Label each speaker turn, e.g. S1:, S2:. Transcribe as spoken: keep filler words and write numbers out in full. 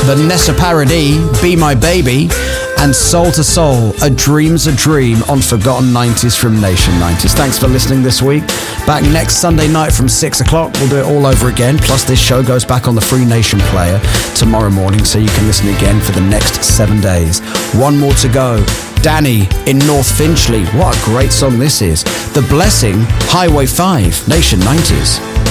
S1: Vanessa Paradis, Be My Baby, and Soul to Soul, A Dream's a Dream on Forgotten nineties from Nation nineties. Thanks for listening this week. Back next Sunday night from six o'clock. We'll do it all over again. Plus, this show goes back on the Free Nation player tomorrow morning, so you can listen again for the next seven days. One more to go. Danny in North Finchley. What a great song this is. The Blessing, Highway five, Nation nineties.